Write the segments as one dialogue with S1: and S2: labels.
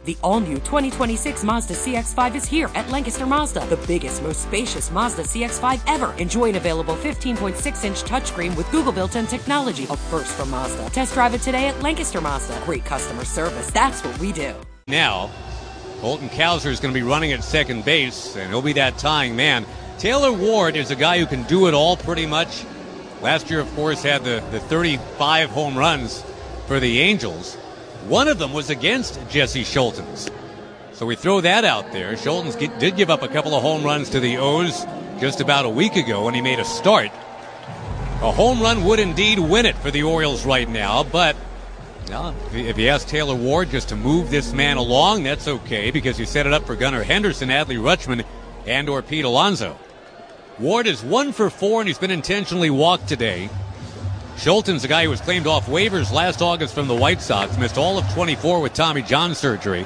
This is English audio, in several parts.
S1: The all-new 2026 Mazda CX-5 is here at Lancaster Mazda, the biggest, most spacious Mazda CX-5 ever. Enjoy an available 15.6-inch touchscreen with Google built-in technology, a first from Mazda. Test drive it today at Lancaster Mazda. Great customer service, that's what we do.
S2: Now, Colton Cowser is going to be running at second base, and he'll be that tying man. Taylor Ward is a guy who can do it all pretty much. Last year, of course, had the 35 home runs for the Angels. One of them was against Jesse Schultens. So we throw that out there. Schultens did give up a couple of home runs to the O's just about a week ago when he made a start. A home run would indeed win it for the Orioles right now, but if you ask Taylor Ward just to move this man along, that's okay, because you set it up for Gunnar Henderson, Adley Rutschman, and or Pete Alonso. Ward is 1 for 4, and he's been intentionally walked today. Schultens, a guy who was claimed off waivers last August from the White Sox, missed all of 24 with Tommy John surgery.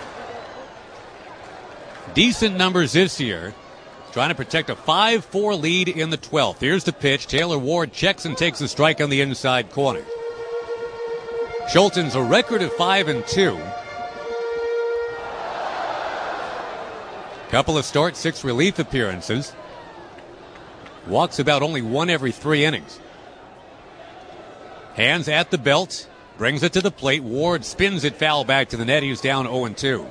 S2: Decent numbers this year. Trying to protect a 5-4 lead in the 12th. Here's the pitch. Taylor Ward checks and takes a strike on the inside corner. Schultens a record of 5-2. Couple of starts, 6 relief appearances. Walks about only 1 every 3 innings. Hands at the belt, brings it to the plate. Ward spins it foul back to the net. He's down 0-2.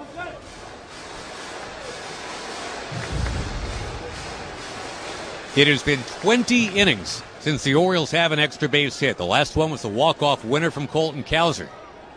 S2: It has been 20 innings since the Orioles have an extra base hit. The last one was the walk-off winner from Colton Cowser.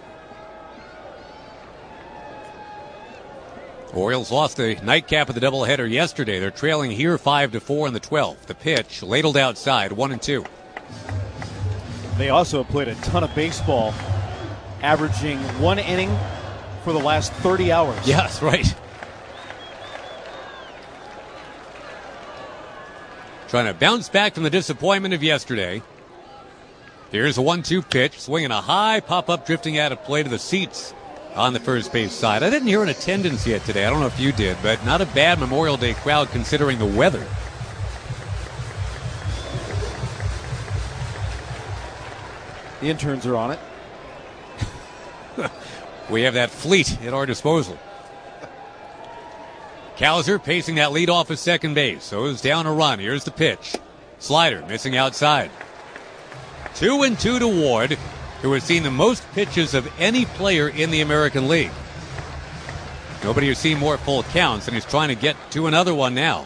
S2: Orioles lost the nightcap of the doubleheader yesterday. They're trailing here 5-4 in the 12th. The pitch ladled outside, 1-2.
S3: They also played a ton of baseball, averaging 1 inning for the last 30 hours.
S2: Yeah, that's right. Trying to bounce back from the disappointment of yesterday. Here's a 1-2 pitch, swinging a high pop-up, drifting out of play to the seats on the first base side. I didn't hear an attendance yet today. I don't know if you did, but not a bad Memorial Day crowd considering the weather.
S3: The interns are on it.
S2: We have that fleet at our disposal. Cowser pacing that lead off of second base. So is down a run. Here's the pitch. Slider missing outside. 2-2 to Ward, who has seen the most pitches of any player in the American League. Nobody has seen more full counts, and he's trying to get to another one now.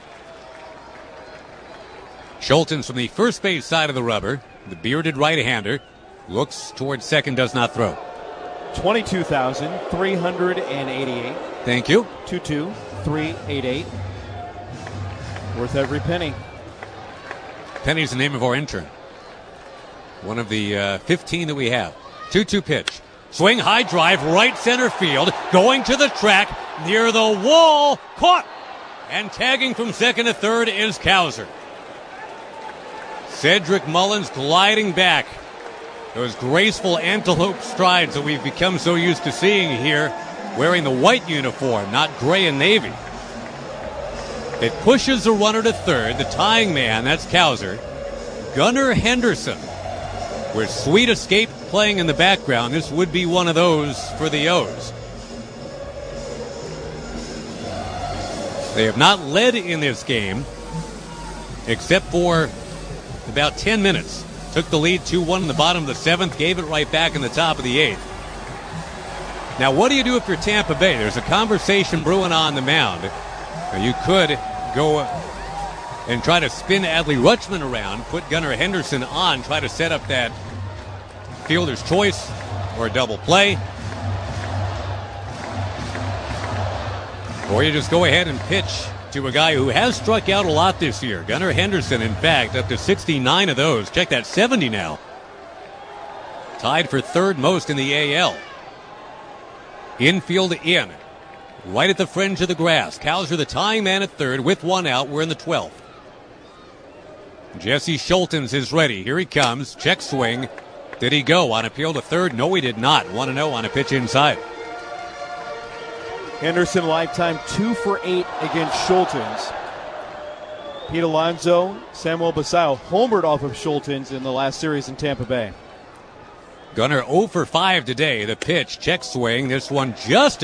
S2: Schultens from the first base side of the rubber, the bearded right-hander, looks towards second, does not throw.
S3: 22,388.
S2: Thank you.
S3: 22388. Worth every penny.
S2: Penny's the name of our intern. One of the 15 that we have. 2-2 pitch. Swing, high drive, right center field. Going to the track, near the wall. Caught! And tagging from second to third is Cowser. Cedric Mullins gliding back. Those graceful antelope strides that we've become so used to seeing here, wearing the white uniform, not gray and navy. It pushes the runner to third. The tying man, that's Cowser. Gunnar Henderson, with Sweet Escape playing in the background. This would be one of those for the O's. They have not led in this game, except for about 10 minutes. Took the lead 2-1 in the bottom of the 7th, gave it right back in the top of the 8th. Now, what do you do if you're Tampa Bay? There's a conversation brewing on the mound. Now, you could go and try to spin Adley Rutschman around, put Gunnar Henderson on, try to set up that fielder's choice or a double play. Or you just go ahead and pitch to a guy who has struck out a lot this year. Gunnar Henderson, in fact, up to 69 of those. Check that, 70 now. Tied for third most in the AL. Infield in. Right at the fringe of the grass. Cowser the tying man at third with 1 out. We're in the 12th. Jesse Schultens is ready. Here he comes. Check swing. Did he go on appeal to third? No, he did not. 1-0 on a pitch inside.
S3: Henderson lifetime 2 for 8 against Schultens. Pete Alonso, Samuel Basallo homered off of Schultens in the last series in Tampa Bay.
S2: Gunnar 0 for 5 today. The pitch, check swing. This one just